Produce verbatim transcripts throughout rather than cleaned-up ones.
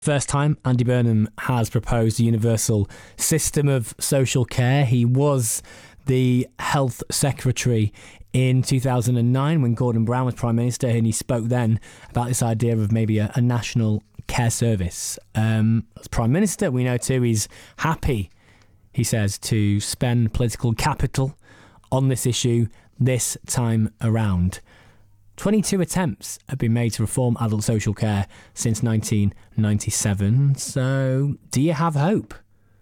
First time Andy Burnham has proposed a universal system of social care. He was the health secretary in two thousand nine when Gordon Brown was Prime Minister, and he spoke then about this idea of maybe a, a national care service. Um, as Prime Minister, we know too he's happy, he says, to spend political capital on this issue this time around. twenty-two attempts have been made to reform adult social care since nineteen ninety-seven. So, do you have hope?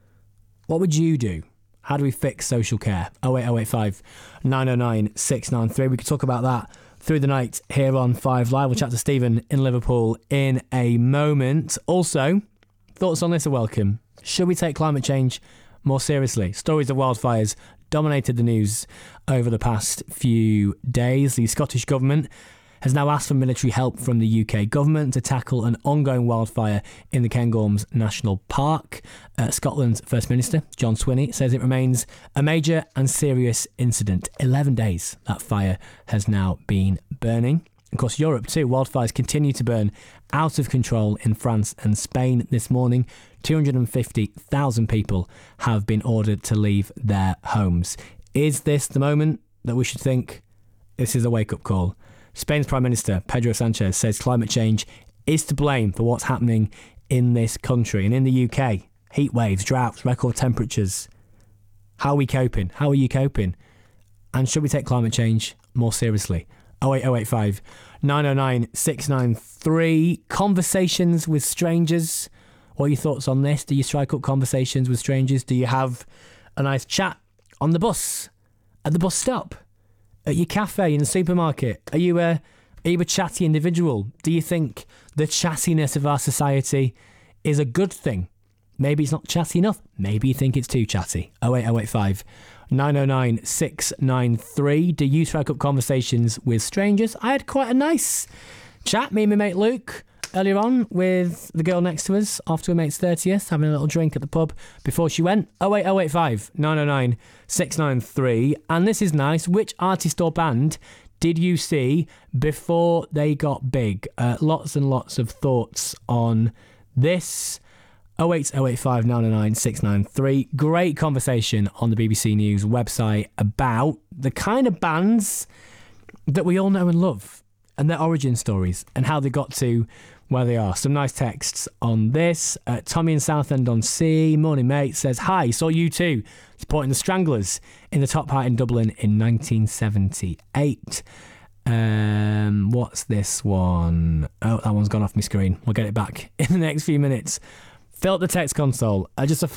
What would you do? How do we fix social care? oh eight oh eight five, nine oh nine, six nine three. We could talk about that through the night here on Five Live. We'll chat to Stephen in Liverpool in a moment. Also, thoughts on this are welcome. Should we take climate change more seriously? Stories of wildfires dominated the news over the past few days. The Scottish Government has now asked for military help from the U K government to tackle an ongoing wildfire in the Cairngorms National Park. Uh, Scotland's First Minister, John Swinney, says it remains a major and serious incident. eleven days that fire has now been burning. Of course, Europe too. Wildfires continue to burn out of control in France and Spain this morning. two hundred fifty thousand people have been ordered to leave their homes. Is this the moment that we should think this is a wake-up call? Spain's Prime Minister, Pedro Sanchez, says climate change is to blame for what's happening in this country. And in the U K, heat waves, droughts, record temperatures. How are we coping? How are you coping? And should we take climate change more seriously? oh eight oh eight five, nine oh nine, six nine three. Conversations with strangers. What are your thoughts on this? Do you strike up conversations with strangers? Do you have a nice chat on the bus, at the bus stop, at your cafe, in the supermarket? Are you a, are you a chatty individual? Do you think the chattiness of our society is a good thing? Maybe it's not chatty enough. Maybe you think it's too chatty. oh eight oh eight five, nine oh nine, six nine three. Do you strike up conversations with strangers? I had quite a nice chat, me and my mate Luke, earlier on with the girl next to us after her mate's thirtieth, having a little drink at the pub before she went. oh eight oh eight five, nine oh nine, six nine three. And this is nice. Which artist or band did you see before they got big? Uh, lots and lots of thoughts on this. oh eight oh eight five, nine oh nine, six nine three. Great conversation on the B B C News website about the kind of bands that we all know and love and their origin stories and how they got to where they are. Some nice texts on this. Uh, Tommy in Southend-on-Sea, morning mate, says, hi, saw you too supporting the Stranglers in the Top Hat in Dublin in nineteen seventy-eight. Um, what's this one? Oh, that one's gone off my screen. We'll get it back in the next few minutes. Fill up the text console. Uh, just a